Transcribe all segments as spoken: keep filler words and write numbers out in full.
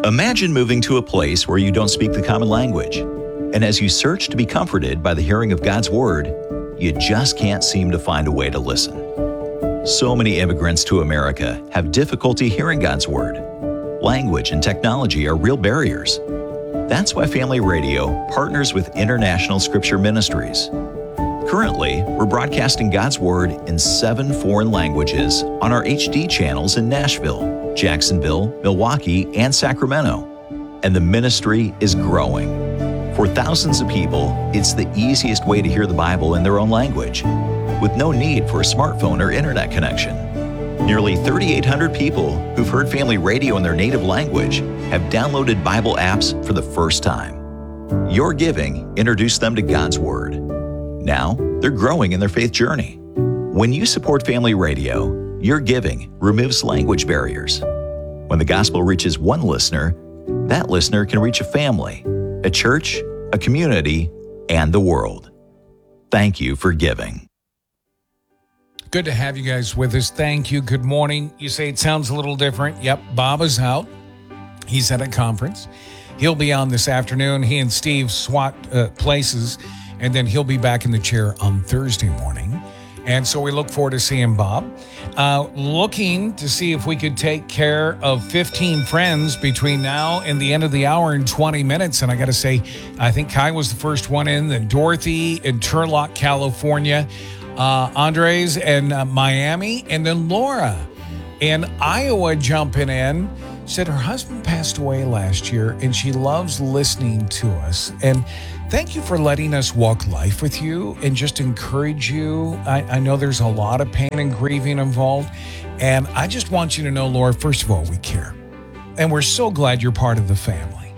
Imagine moving to a place where you don't speak the common language. And as you search to be comforted by the hearing of God's Word, you just can't seem to find a way to listen. So many immigrants to America have difficulty hearing God's Word. Language and technology are real barriers. That's why Family Radio partners with International Scripture Ministries. Currently, we're broadcasting God's Word in seven foreign languages on our H D channels in Nashville, Jacksonville, Milwaukee, and Sacramento. And the ministry is growing. For thousands of people, it's the easiest way to hear the Bible in their own language, with no need for a smartphone or internet connection. Nearly three thousand eight hundred people who've heard Family Radio in their native language have downloaded Bible apps for the first time. Your giving introduced them to God's Word. Now, they're growing in their faith journey. When you support Family Radio, your giving removes language barriers. When the gospel reaches one listener, that listener can reach a family, a church, a community, and the world. Thank you for giving. Good to have you guys with us. Thank you. Good morning. You say it sounds a little different. Yep, Bob is out. He's at a conference. He'll be on this afternoon. He and Steve swap uh, places, and then he'll be back in the chair on Thursday morning. And so we look forward to seeing Bob. Uh, looking to see if we could take care of fifteen friends between now and the end of the hour in twenty minutes. And I got to say, I think Kai was the first one in, then Dorothy in Turlock, California, uh, Andres in uh, Miami, and then Laura in Iowa jumping in. Said her husband passed away last year and she loves listening to us. And thank you for letting us walk life with you and just encourage you. I, I know there's a lot of pain and grieving involved. And I just want you to know, Laura, first of all, we care. And we're so glad you're part of the family.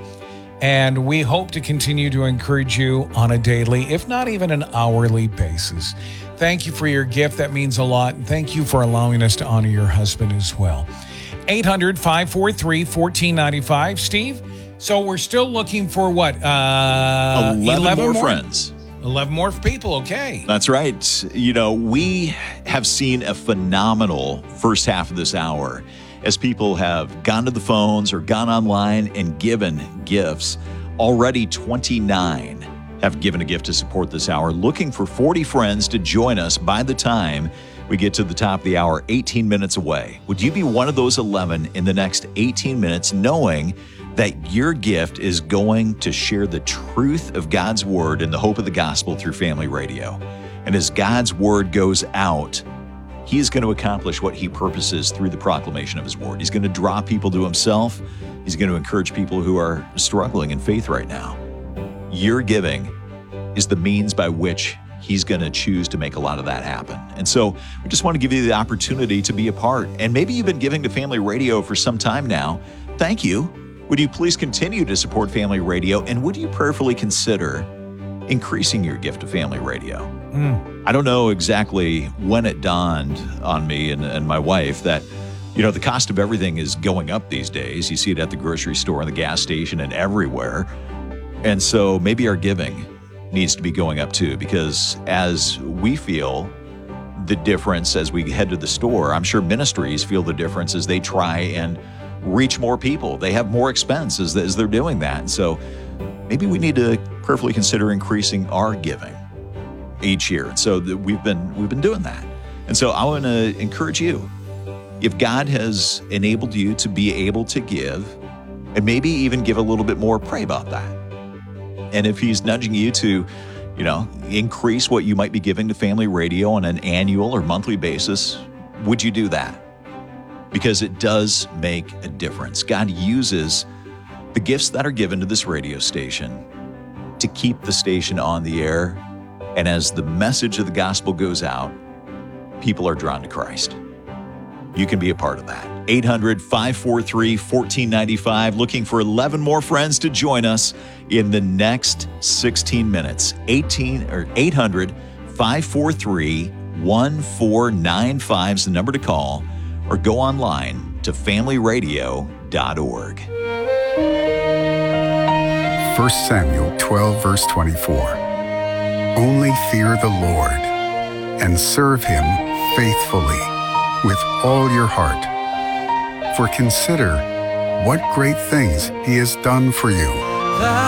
And we hope to continue to encourage you on a daily, if not even an hourly basis. Thank you for your gift. That means a lot. And thank you for allowing us to honor your husband as well. eight hundred, five four three, one four nine five. Steve, so we're still looking for what? Uh, eleven, eleven more, more friends. eleven more people, okay. That's right. You know, we have seen a phenomenal first half of this hour as people have gone to the phones or gone online and given gifts. Already twenty-nine have given a gift to support this hour, looking for forty friends to join us by the time we get to the top of the hour, eighteen minutes away. Would you be one of those eleven in the next eighteen minutes, knowing that your gift is going to share the truth of God's Word and the hope of the gospel through Family Radio? And as God's Word goes out, He is going to accomplish what He purposes through the proclamation of His Word. He's going to draw people to Himself. He's going to encourage people who are struggling in faith right now. Your giving is the means by which He's going to choose to make a lot of that happen. And so we just want to give you the opportunity to be a part. And maybe you've been giving to Family Radio for some time now. Thank you. Would you please continue to support Family Radio? And would you prayerfully consider increasing your gift to Family Radio? Mm. I don't know exactly when it dawned on me and, and my wife that, you know, the cost of everything is going up these days. You see it at the grocery store and the gas station and everywhere. And so maybe our giving needs to be going up too, because as we feel the difference as we head to the store, I'm sure ministries feel the difference as they try and reach more people. They have more expense as, as they're doing that. And so maybe we need to prayerfully consider increasing our giving each year. And so that we've been we've been doing that. And so I want to encourage you, if God has enabled you to be able to give, and maybe even give a little bit more, pray about that. And if He's nudging you to, you know, increase what you might be giving to Family Radio on an annual or monthly basis, would you do that? Because it does make a difference. God uses the gifts that are given to this radio station to keep the station on the air. And as the message of the gospel goes out, people are drawn to Christ. You can be a part of that. eight hundred, five four three, one four nine five. Looking for eleven more friends to join us in the next sixteen minutes. eighteen or eight hundred, five four three, one four nine five is the number to call, or go online to family radio dot org. First Samuel twelve, verse twenty-four. Only fear the Lord and serve Him faithfully with all your heart. For consider, what great things He has done for you.